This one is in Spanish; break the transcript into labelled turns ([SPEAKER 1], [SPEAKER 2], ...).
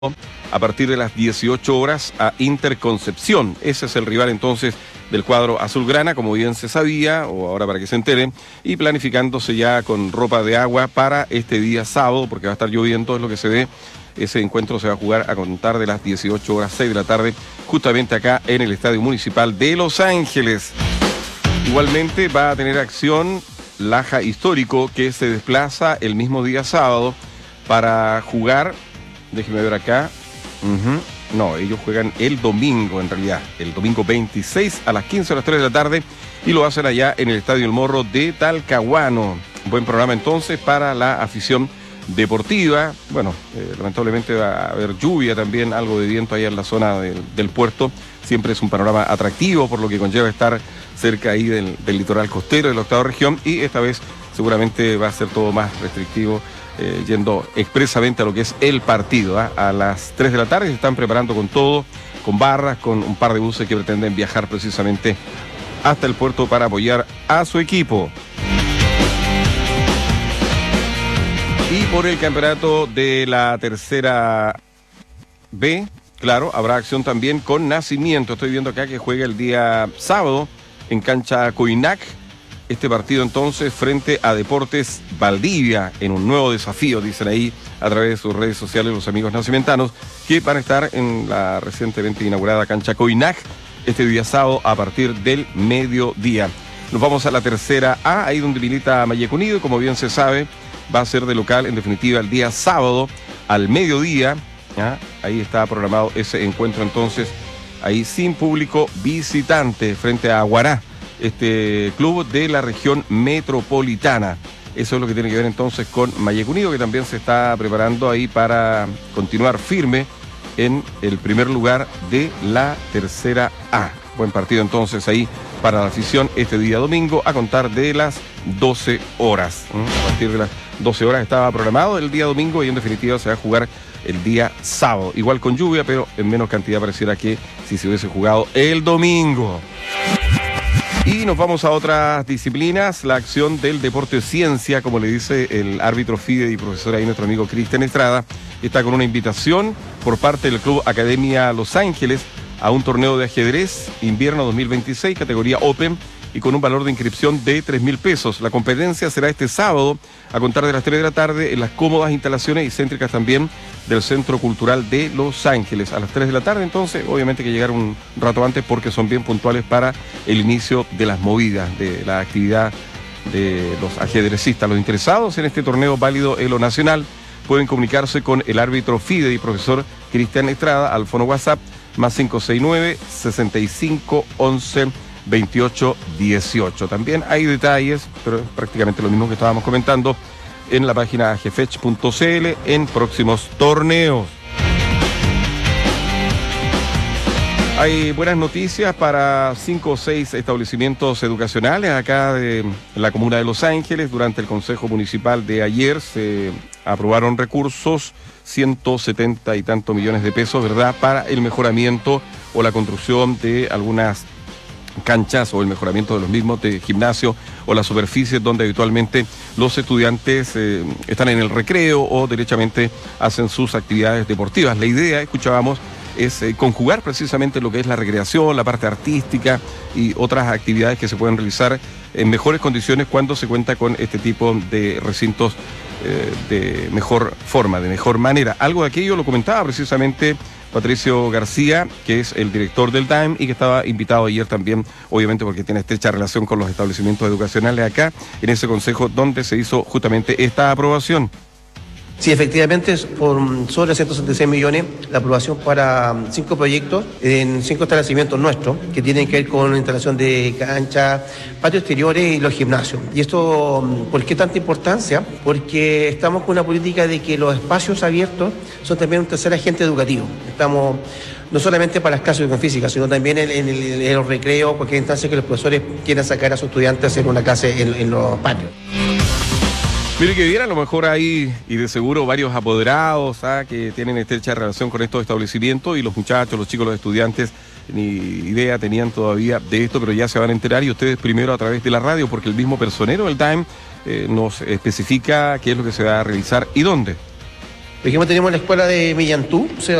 [SPEAKER 1] a partir de las 18 horas a Interconcepción. Ese es el rival entonces del cuadro azulgrana, como bien se sabía, o ahora para que se enteren, y planificándose ya con ropa de agua para este día sábado, porque va a estar lloviendo, es lo que se ve. Ese encuentro se va a jugar a contar de las 18 horas 6 de la tarde, justamente acá en el Estadio Municipal de Los Ángeles. Igualmente va a tener acción Laja Histórico, que se desplaza el mismo día sábado para jugar. Déjeme ver acá. No, ellos juegan el domingo en realidad. El domingo 26 a las 15 horas 3 de la tarde. Y lo hacen allá en el Estadio El Morro de Talcahuano. Buen programa entonces para la afición deportiva. Bueno, lamentablemente va a haber lluvia también, algo de viento allá en la zona del puerto. Siempre es un panorama atractivo, por lo que conlleva estar cerca ahí del litoral costero de la octava región. Y esta vez seguramente va a ser todo más restrictivo. Yendo expresamente a lo que es el partido. A las 3 de la tarde se están preparando con todo, con barras, con un par de buses que pretenden viajar precisamente hasta el puerto para apoyar a su equipo. Y por el campeonato de la tercera B, claro, habrá acción también con Nacimiento. Estoy viendo acá que juega el día sábado en cancha Coinac. Este partido entonces frente a Deportes Valdivia en un nuevo desafío, dicen ahí a través de sus redes sociales los amigos nacimentanos, que van a estar en la recientemente inaugurada cancha Coinac este día sábado a partir del mediodía. Nos vamos a la tercera A, ahí donde milita Mayeco Unido, y como bien se sabe, va a ser de local en definitiva el día sábado al mediodía. ¿Ya? Ahí está programado ese encuentro entonces, ahí sin público visitante frente a Aguará, este club de la región metropolitana. Eso es lo que tiene que ver entonces con Mayeco Unido, que también se está preparando ahí para continuar firme en el primer lugar de la tercera A. Buen partido entonces ahí para la afición este día domingo a contar de las 12 horas. A partir de las 12 horas estaba programado el día domingo y en definitiva se va a jugar el día sábado. Igual con lluvia, pero en menos cantidad pareciera que si se hubiese jugado el domingo. Y nos vamos a otras disciplinas, la acción del deporte ciencia, como le dice el árbitro FIDE y profesor ahí nuestro amigo Cristian Estrada, está con una invitación por parte del Club Academia Los Ángeles a un torneo de ajedrez invierno 2026, categoría Open, y con un valor de inscripción de 3.000 pesos. La competencia será este sábado a contar de las 3 de la tarde en las cómodas instalaciones y céntricas también del Centro Cultural de Los Ángeles. A las 3 de la tarde entonces, obviamente que llegar un rato antes porque son bien puntuales para el inicio de las movidas, de la actividad de los ajedrecistas. Los interesados en este torneo válido en lo nacional pueden comunicarse con el árbitro FIDE y profesor Cristian Estrada al fono WhatsApp más 569-6511-2818. También hay detalles, pero es prácticamente lo mismo que estábamos comentando en la página jefech.cl en próximos torneos. Hay buenas noticias para 5 o 6 establecimientos educacionales acá de la comuna de Los Ángeles. Durante el Consejo Municipal de ayer se aprobaron recursos, 170 y tantos millones de pesos, ¿verdad?, para el mejoramiento o la construcción de algunas canchas o el mejoramiento de los mismos, de gimnasio o las superficies donde habitualmente los estudiantes están en el recreo o derechamente hacen sus actividades deportivas. La idea, escuchábamos, es conjugar precisamente lo que es la recreación, la parte artística y otras actividades que se pueden realizar en mejores condiciones cuando se cuenta con este tipo de recintos de mejor forma, de mejor manera. Algo de aquello lo comentaba precisamente Patricio García, que es el director del DAEM y que estaba invitado ayer también, obviamente porque tiene estrecha relación con los establecimientos educacionales acá, en ese consejo donde se hizo justamente esta aprobación.
[SPEAKER 2] Sí, efectivamente, por sobre 166 millones la aprobación para 5 proyectos en 5 establecimientos nuestros que tienen que ver con la instalación de canchas, patios exteriores y los gimnasios. ¿Y esto por qué tanta importancia? Porque estamos con una política de que los espacios abiertos son también un tercer agente educativo. Estamos no solamente para las clases de educación física, sino también en los recreos, cualquier instancia que los profesores quieran sacar a sus estudiantes a hacer una clase en los patios.
[SPEAKER 1] Mire que bien, a lo mejor hay, y de seguro, varios apoderados que tienen estrecha relación con estos establecimientos y los muchachos, los chicos, los estudiantes, ni idea tenían todavía de esto, pero ya se van a enterar y ustedes primero a través de la radio, porque el mismo personero del DAEM nos especifica qué es lo que se va a realizar y dónde.
[SPEAKER 2] Por ejemplo, tenemos la escuela de Millantú,